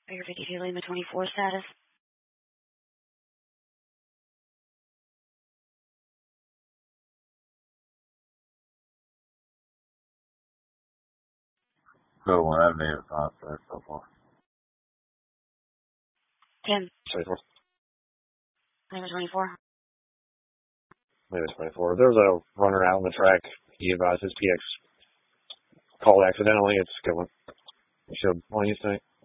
Your Vicky Lima 24 status. So when I've made a contact so far. 10. 24. Lima 24. Maybe 24. There was a runner out on the track. He advised his PX called accidentally. It's going. He showed plenty of things.